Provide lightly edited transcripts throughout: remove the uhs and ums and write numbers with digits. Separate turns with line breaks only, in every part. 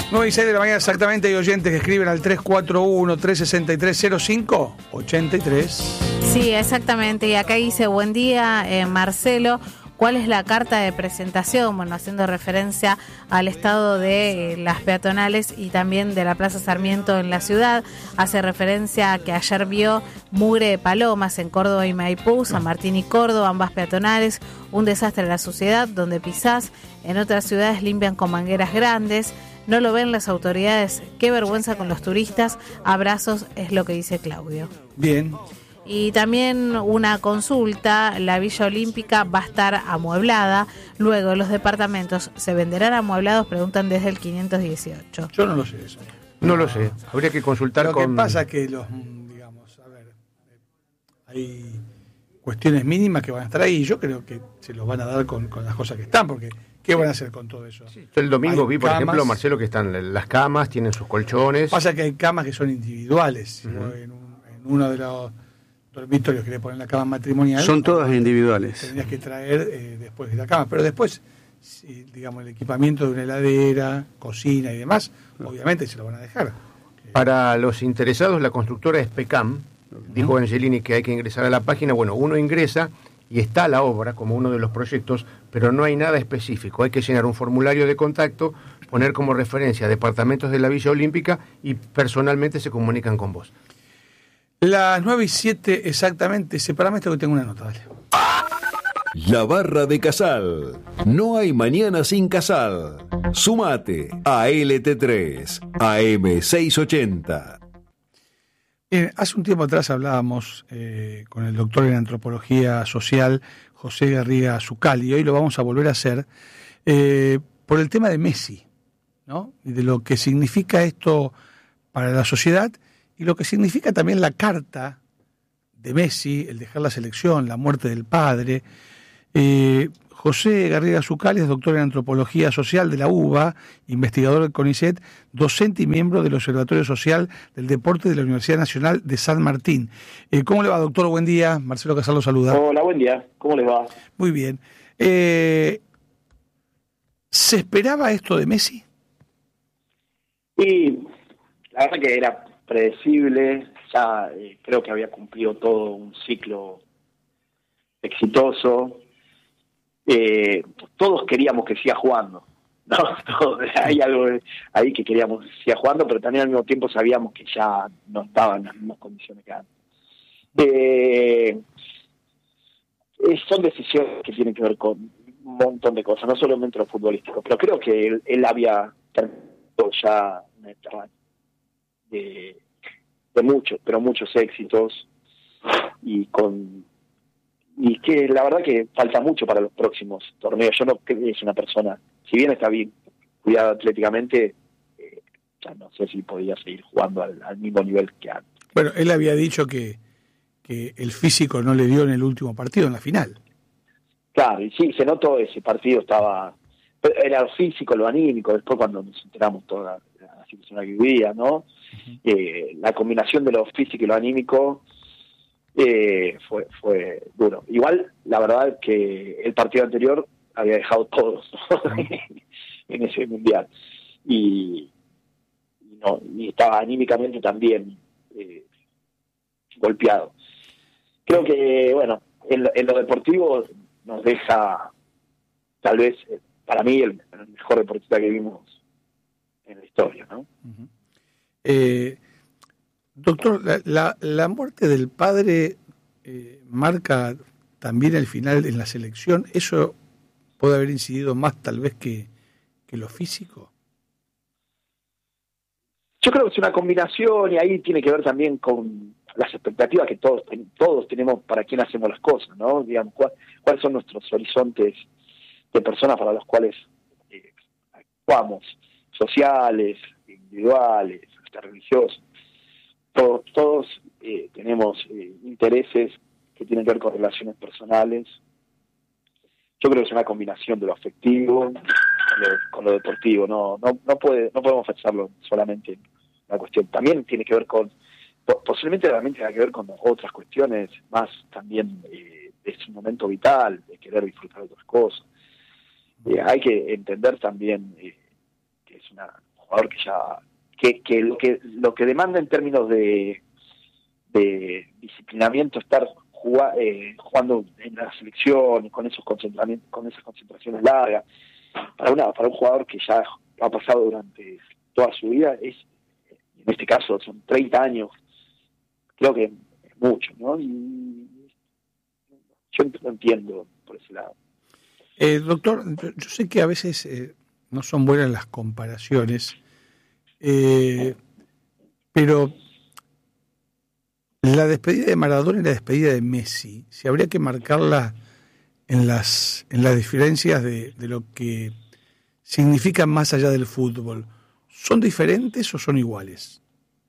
9:06 de la mañana exactamente. Hay oyentes que escriben al 341-363-0583.
Sí, exactamente. Y acá dice, buen día, Marcelo. ¿Cuál es la carta de presentación? Bueno, haciendo referencia al estado de las peatonales y también de la Plaza Sarmiento en la ciudad. Hace referencia a que ayer vio mugre de palomas en Córdoba y Maipú, San Martín y Córdoba, ambas peatonales. Un desastre en la sociedad, donde pisás. En otras ciudades limpian con mangueras grandes. No lo ven las autoridades. Qué vergüenza con los turistas. Abrazos, es lo que dice Claudio.
Bien.
Y también una consulta, la Villa Olímpica va a estar amueblada, luego los departamentos se venderán amueblados, preguntan desde el 518.
Yo no lo sé eso.
No lo sé, habría que consultar
Lo
con...
que pasa es que hay cuestiones mínimas que van a estar ahí y yo creo que se los van a dar con las cosas que están, porque ¿qué van a hacer con todo eso?
Sí. Yo el domingo vi, por
camas,
ejemplo, Marcelo, que están las camas, tienen sus colchones.
Pasa que hay camas que son individuales. En uno de los dormitorios que le ponen la cama matrimonial.
Son todas individuales.
Tendrías que traer después de la cama. Pero después, digamos, el equipamiento de una heladera, cocina y demás, obviamente se lo van a dejar.
Para los interesados, la constructora es Pecam. Dijo Angelini que hay que ingresar a la página. Bueno, uno ingresa y está la obra como uno de los proyectos, pero no hay nada específico. Hay que llenar un formulario de contacto, poner como referencia departamentos de la Villa Olímpica y personalmente se comunican con vos.
Las 9:07 exactamente. Separame esto que tengo una nota, dale.
La Barra de Casal. No hay mañana sin Casal. Sumate a LT3, AM680.
Bien, hace un tiempo atrás hablábamos con el doctor en antropología social, José Garriga Zuccalli, y hoy lo vamos a volver a hacer por el tema de Messi, ¿no? Y de lo que significa esto para la sociedad y lo que significa también la carta de Messi, el dejar la selección, la muerte del padre. José Garriga Zuccalli es doctor en antropología social de la UBA, investigador del CONICET, docente y miembro del Observatorio Social del Deporte de la Universidad Nacional de San Martín. ¿Cómo le va, doctor? Buen día. Marcelo Casal lo saluda.
Hola, buen día. ¿Cómo les va?
Muy bien. ¿Se esperaba esto de Messi?
Y la verdad que era predecible. Ya creo que había cumplido todo un ciclo exitoso. Todos queríamos que siga jugando, ¿no? Hay algo ahí que queríamos que siga jugando, pero también al mismo tiempo sabíamos que ya no estaba en las mismas condiciones que antes. Son decisiones que tienen que ver con un montón de cosas, no solamente lo futbolístico, pero creo que él había terminado ya una etapa de muchos éxitos y que la verdad que falta mucho para los próximos torneos. Yo no creo que es una persona, si bien está bien cuidado atléticamente, ya no sé si podía seguir jugando al mismo nivel que antes.
Bueno, él había dicho que el físico no le dio en el último partido, en la final.
Claro, y sí, se notó ese partido, era lo físico, lo anímico, después cuando nos enteramos toda la situación que vivía, ¿no? La combinación de lo físico y lo anímico fue duro. Igual, la verdad es que el partido anterior había dejado todo, ¿no? en ese mundial. Y estaba anímicamente también golpeado. Creo que, bueno, en lo deportivo nos deja, tal vez, para mí, el mejor deportista que vimos en la historia, ¿no?
Doctor, la muerte del padre marca también el final en la selección. ¿Eso puede haber incidido más tal vez que lo físico?
Yo creo que es una combinación y ahí tiene que ver también con las expectativas que todos tenemos para quién hacemos las cosas, ¿no? Digamos, cuáles son nuestros horizontes de personas para los cuales actuamos, sociales, individuales, hasta religiosos. Todos tenemos intereses que tienen que ver con relaciones personales. Yo creo que es una combinación de lo afectivo con lo deportivo. No podemos pensarlo solamente en la cuestión. También tiene que ver con, posiblemente realmente tenga que ver con otras cuestiones más también de su momento vital, de querer disfrutar de otras cosas. Hay que entender también que es una jugador que lo que demanda en términos de disciplinamiento, estar jugando en la selección con esas concentraciones largas, para un jugador que ya ha pasado durante toda su vida, en este caso son 30 años, creo que es mucho, ¿no? Y yo lo entiendo por ese lado.
Doctor, yo sé que a veces no son buenas las comparaciones, pero la despedida de Maradona y la despedida de Messi, si habría que marcarla en las diferencias de lo que significan más allá del fútbol, ¿son diferentes o son iguales?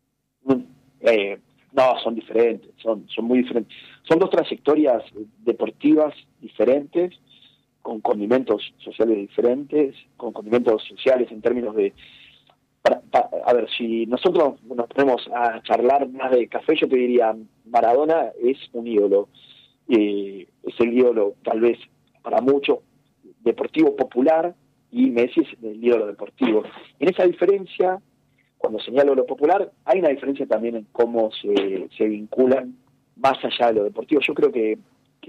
No, son diferentes, son muy diferentes. Son dos trayectorias deportivas diferentes, con condimentos sociales diferentes, con condimentos sociales en términos de... a ver, si nosotros nos ponemos a charlar más de café, yo te diría, Maradona es un ídolo. Es el ídolo, tal vez, para muchos, deportivo popular, y Messi es el ídolo deportivo. En esa diferencia, cuando señalo lo popular, hay una diferencia también en cómo se vinculan más allá de lo deportivo. Yo creo que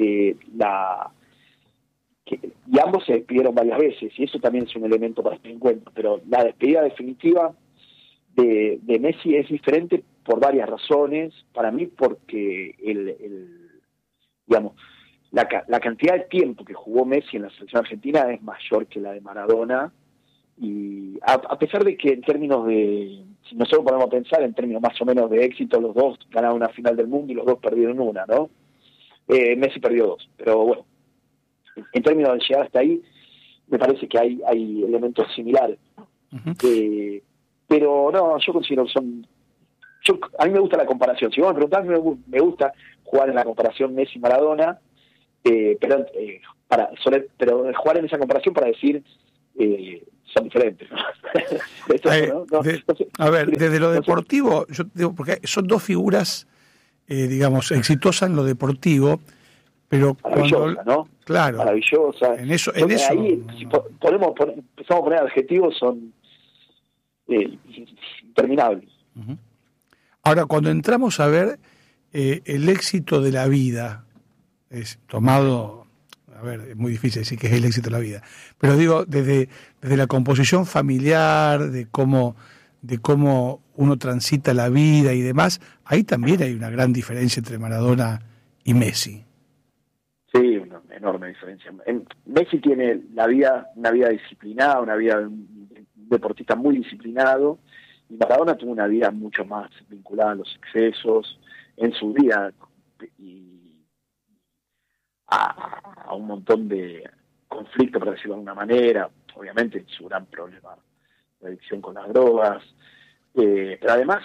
y ambos se despidieron varias veces, y eso también es un elemento para tener en cuenta, pero la despedida definitiva de Messi es diferente por varias razones. Para mí, porque digamos, la cantidad de tiempo que jugó Messi en la selección argentina es mayor que la de Maradona, y a pesar de que en términos de, si nosotros podemos pensar en términos más o menos de éxito, los dos ganaron una final del mundo y los dos perdieron una, ¿no? Messi perdió dos, pero bueno, en términos de llegar hasta ahí, me parece que hay elementos similares. Uh-huh. Pero no, yo considero que a mí me gusta la comparación. Si vos me preguntás, me gusta jugar en la comparación Messi-Maradona, pero jugar en esa comparación para decir son diferentes, ¿no?
A ver, desde lo deportivo, yo digo, porque son dos figuras, digamos, exitosas en lo deportivo, pero
maravillosa, ¿no?
Claro,
maravillosa.
En eso.
Ahí, si empezamos a poner adjetivos, son interminables.
Uh-huh. Ahora, cuando entramos a ver el éxito de la vida, es tomado, a ver, es muy difícil decir que es el éxito de la vida, pero digo, desde la composición familiar, de cómo uno transita la vida y demás, ahí también hay una gran diferencia entre Maradona y Messi.
Sí, una enorme diferencia. Messi tiene una vida disciplinada, una vida de un deportista muy disciplinado, y Maradona tuvo una vida mucho más vinculada a los excesos en su vida y a un montón de conflictos, para decirlo de alguna manera. Obviamente su gran problema, la adicción con las drogas, pero además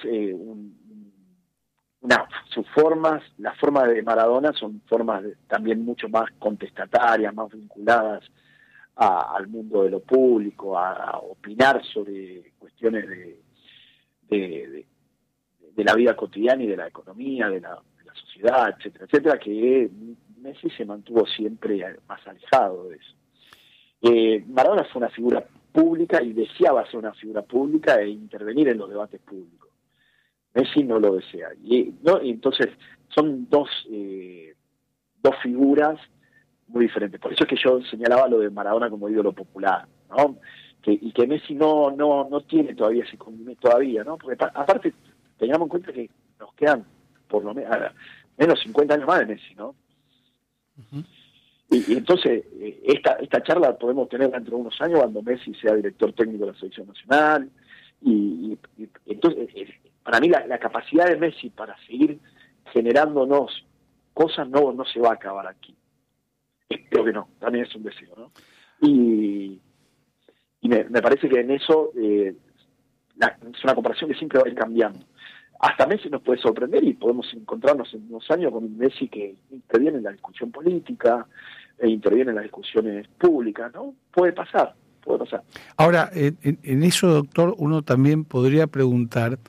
las formas de Maradona son formas también mucho más contestatarias, más vinculadas al mundo de lo público, a opinar sobre cuestiones de la vida cotidiana y de la economía, de la sociedad, etcétera, que Messi se mantuvo siempre más alejado de eso. Maradona fue una figura pública y deseaba ser una figura pública e intervenir en los debates públicos. Messi no lo desea. Y entonces son dos figuras muy diferentes. Por eso es que yo señalaba lo de Maradona como ídolo popular, ¿no? Y que Messi no tiene todavía ese condimento todavía, ¿no? Porque aparte tengamos en cuenta que nos quedan por lo menos 50 años más de Messi, ¿no? Uh-huh. Y entonces esta charla podemos tener dentro de unos años cuando Messi sea director técnico de la selección nacional, y entonces para mí la capacidad de Messi para seguir generándonos cosas no se va a acabar aquí. Creo que no, también es un deseo, ¿no? Y me parece que en eso es una comparación que siempre va a ir cambiando. Hasta Messi nos puede sorprender y podemos encontrarnos en unos años con un Messi que interviene en la discusión política, interviene en las discusiones públicas, ¿no? Puede pasar.
Ahora, en eso, doctor, uno también podría preguntar,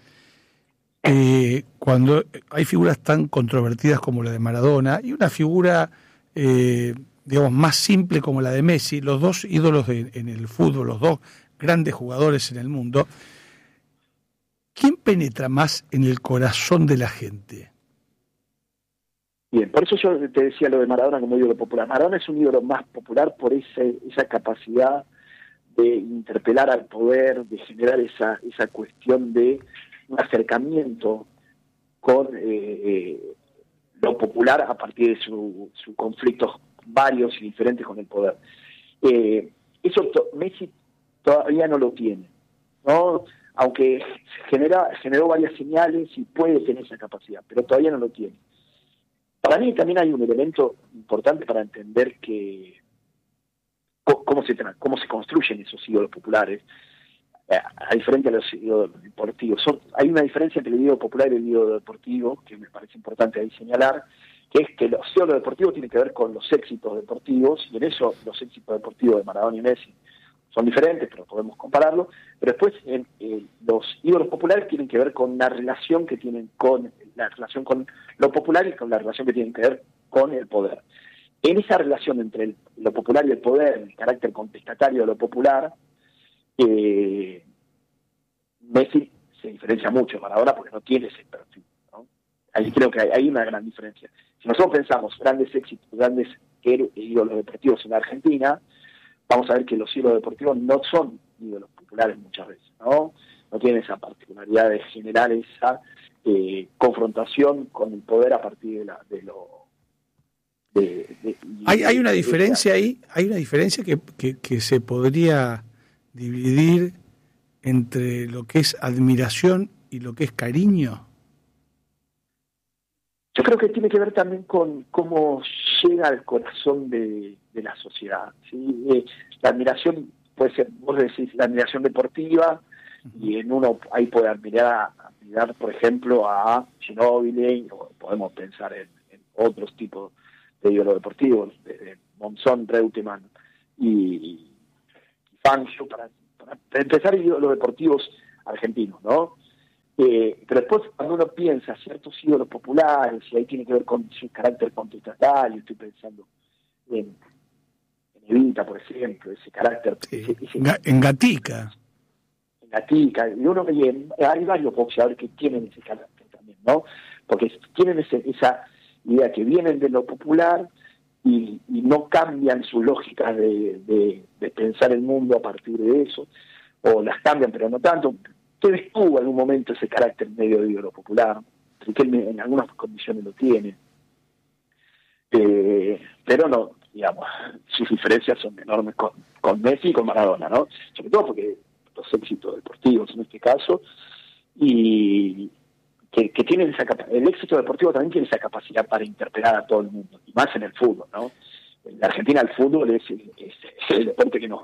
cuando hay figuras tan controvertidas como la de Maradona y una figura, digamos, más simple como la de Messi, los dos ídolos en el fútbol, los dos grandes jugadores en el mundo, ¿quién penetra más en el corazón de la gente?
Bien, por eso yo te decía lo de Maradona como ídolo popular. Maradona es un ídolo más popular por esa capacidad de interpelar al poder, de generar esa cuestión de un acercamiento con lo popular a partir de sus conflictos varios y diferentes con el poder. Eso Messi todavía no lo tiene, ¿no? Aunque generó varias señales y puede tener esa capacidad, pero todavía no lo tiene. Para mí también hay un elemento importante para entender cómo se construyen esos ídolos populares, a diferencia de los ídolos deportivos. Hay una diferencia entre el ídolo popular y el ídolo deportivo, que me parece importante ahí señalar, que es que los ídolos deportivos tienen que ver con los éxitos deportivos, y en eso los éxitos deportivos de Maradona y Messi son diferentes, pero podemos compararlo. Pero después los ídolos populares tienen que ver con la relación que tienen con lo popular y con la relación que tienen que ver con el poder. En esa relación entre lo popular y el poder, el carácter contestatario de lo popular, Messi se diferencia mucho de Maradona porque no tiene ese perfil, ¿no? Ahí creo que hay una gran diferencia. Si nosotros pensamos grandes éxitos, grandes ídolos deportivos en la Argentina, vamos a ver que los ídolos deportivos no son ídolos populares muchas veces, ¿no? No tienen esa particularidad de generar esa confrontación con el poder a partir
Hay una diferencia ahí, hay una diferencia que se podría dividir entre lo que es admiración y lo que es cariño.
Yo creo que tiene que ver también con cómo llega al corazón de la sociedad, ¿sí? La admiración puede ser, vos decís, la admiración deportiva, y en uno ahí puede admirar por ejemplo, a Ginóbili, o podemos pensar en otros tipos de ídolos deportivos, de Monzón, Reutemann y Fangio, para empezar ídolos deportivos argentinos, ¿no? Pero después cuando uno piensa ciertos ídolos populares, y ahí tiene que ver con su carácter contestatario, estoy pensando en Evita, por ejemplo, ese carácter...
Sí. En Gatica.
En Gatica, y hay varios boxeadores que tienen ese carácter también, ¿no? Porque tienen esa idea que vienen de lo popular y no cambian su lógica de pensar el mundo a partir de eso, o las cambian, pero no tanto. Tevez tuvo en algún momento ese carácter medio de lo popular, Riquelme en algunas condiciones lo tiene, pero no, digamos, sus diferencias son enormes con Messi y con Maradona, ¿no? Sobre todo porque los éxitos deportivos en este caso, y que tienen el éxito deportivo también tiene esa capacidad para interpelar a todo el mundo, y más en el fútbol, ¿no? En la Argentina el fútbol es el deporte que nos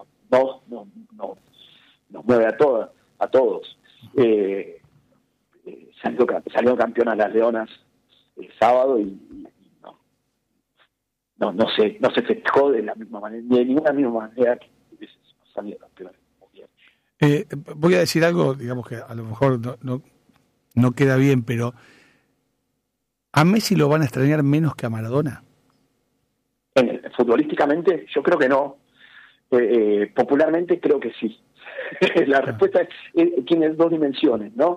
mueve a todos. Salió campeona las Leonas el sábado y no se festejó de la misma manera, ni de ninguna misma manera que salió campeona.
Voy a decir algo, digamos que a lo mejor no queda bien, pero ¿a Messi lo van a extrañar menos que a Maradona?
Futbolísticamente yo creo que no, popularmente creo que sí. La respuesta tiene dos dimensiones, ¿no?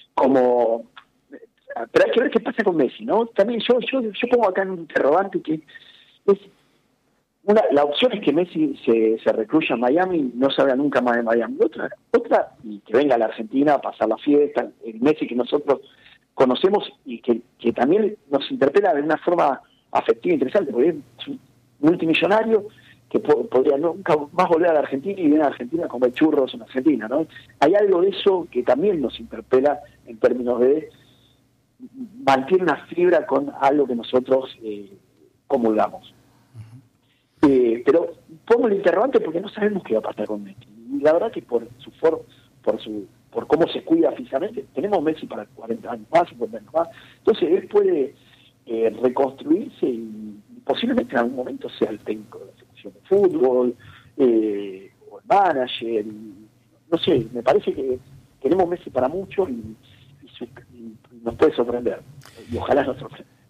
Pero hay que ver qué pasa con Messi, ¿no? También yo pongo acá en un interrogante que es la opción es que Messi se recluya en Miami, no salga nunca más de Miami. Otra, y que venga a la Argentina a pasar la fiesta, el Messi que nosotros conocemos y que también nos interpela de una forma afectiva interesante, porque es un multimillonario que podría nunca más volver a la Argentina y viene a Argentina a comer churros en Argentina, ¿no? Hay algo de eso que también nos interpela en términos de mantener una fibra con algo que nosotros comulgamos. Pero pongo el interrogante porque no sabemos qué va a pasar con Messi. Y la verdad que por cómo se cuida físicamente, tenemos Messi para 40 años más, 50 años más. Entonces él puede reconstruirse y posiblemente en algún momento sea el técnico de la selección de fútbol, o el manager. No sé, me parece que tenemos Messi para mucho y nos puede sorprender. Y ojalá nos sorprenda.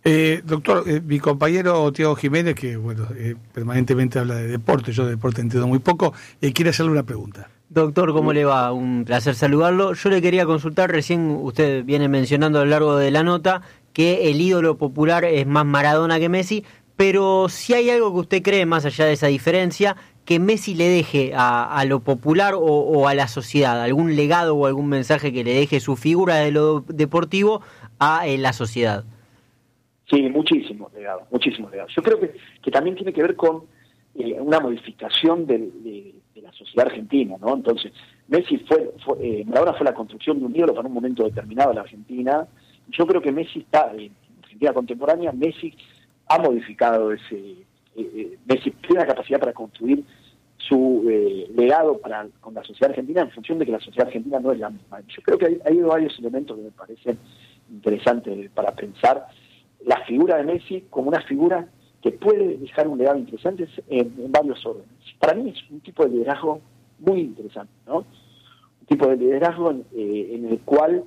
Doctor, mi compañero Tiago Jiménez, que bueno, permanentemente habla de deporte, yo de deporte entiendo muy poco, quiere hacerle una pregunta.
Doctor, ¿cómo le va? Un placer saludarlo. Yo le quería consultar, recién usted viene mencionando a lo largo de la nota que el ídolo popular es más Maradona que Messi, pero si hay algo que usted cree, más allá de esa diferencia, que Messi le deje a lo popular o a la sociedad, algún legado o algún mensaje que le deje su figura de lo deportivo a la sociedad.
Sí, muchísimos legados. Yo creo que también tiene que ver con una modificación de la sociedad argentina, ¿no? Entonces, Maradona fue la construcción de un ídolo para un momento determinado en la Argentina. Yo creo que Messi está, en Argentina contemporánea, Messi ha modificado Messi tiene la capacidad para construir su legado con la sociedad argentina en función de que la sociedad argentina no es la misma. Yo creo que hay varios elementos que me parecen interesantes para pensar la figura de Messi como una figura que puede dejar un legado interesante en varios órdenes. Para mí es un tipo de liderazgo muy interesante, ¿no? Un tipo de liderazgo en el cual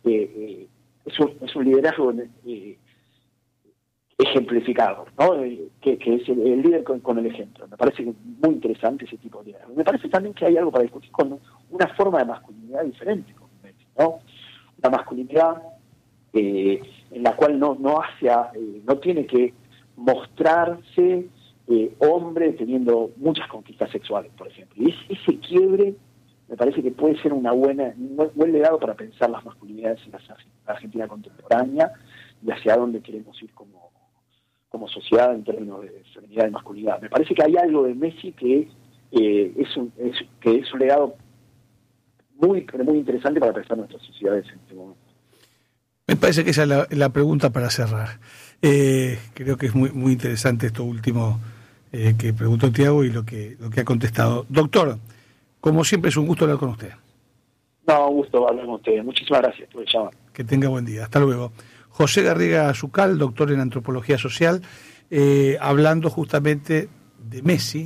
es un liderazgo ejemplificador, ¿no? Que es el líder con el ejemplo. Me parece muy interesante ese tipo de liderazgo. Me parece también que hay algo para discutir con una forma de masculinidad diferente con Messi, ¿no? Una masculinidad en la cual no tiene que mostrarse hombre teniendo muchas conquistas sexuales, por ejemplo. Y ese quiebre me parece que puede ser un buen legado para pensar las masculinidades en la Argentina contemporánea y hacia dónde queremos ir como sociedad en términos de feminidad y masculinidad. Me parece que hay algo de Messi que es un legado muy interesante para pensar nuestras sociedades en este momento.
Me parece que esa es la pregunta para cerrar. Creo que es muy interesante esto último que preguntó Tiago y lo que ha contestado. Doctor, como siempre es un gusto hablar con usted.
No, un gusto hablar con usted. Muchísimas gracias por llamar.
Que tenga buen día. Hasta luego. José Garriga Zucal, doctor en Antropología Social, hablando justamente de Messi,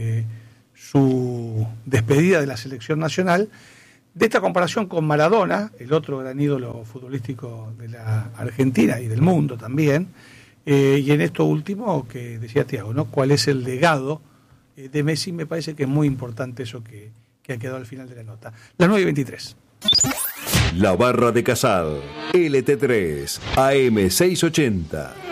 su despedida de la selección nacional, de esta comparación con Maradona, el otro gran ídolo futbolístico de la Argentina y del mundo también, y en esto último que decía Tiago, ¿no? ¿Cuál es el legado de Messi? Me parece que es muy importante eso que ha quedado al final de la nota. Las 9:23.
La Barra de Casal, LT3, AM 680.